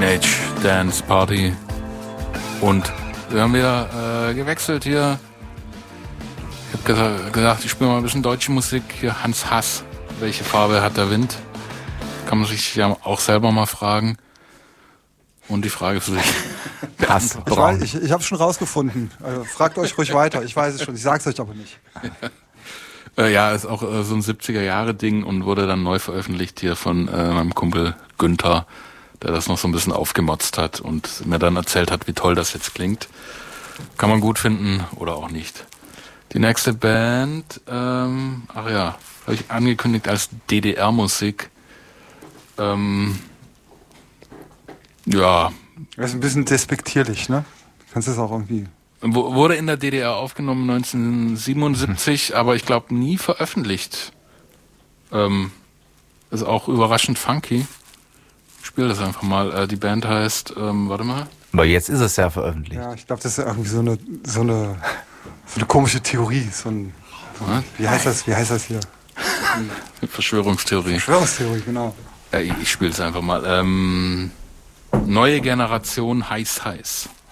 Teenage Dance Party. Und wir haben wieder gewechselt hier. Ich habe gesagt, ich spiele mal ein bisschen deutsche Musik. Hier Hans Hass. Welche Farbe hat der Wind? Kann man sich ja auch selber mal fragen. Und die Frage für sich. Hass. Ich habe es schon rausgefunden. Also, fragt euch ruhig weiter. Ich weiß es schon. Ich sag's euch aber nicht. Ja, ist auch so ein 70er-Jahre-Ding und wurde dann neu veröffentlicht hier von meinem Kumpel Günther, der das noch so ein bisschen aufgemotzt hat und mir dann erzählt hat, wie toll das jetzt klingt. Kann man gut finden oder auch nicht. Die nächste Band, habe ich angekündigt als DDR-Musik. Ja. Das ist ein bisschen despektierlich, ne? Kannst du das auch irgendwie... Wurde in der DDR aufgenommen 1977, aber ich glaube nie veröffentlicht. Ist auch überraschend funky. Ich spiele das einfach mal. Die Band heißt, warte mal. Aber jetzt ist es ja veröffentlicht. Ja, ich glaube, das ist irgendwie so eine komische Theorie. Wie heißt das hier? Verschwörungstheorie. Verschwörungstheorie, genau. Ja, ich spiele es einfach mal. Neue Generation heiß.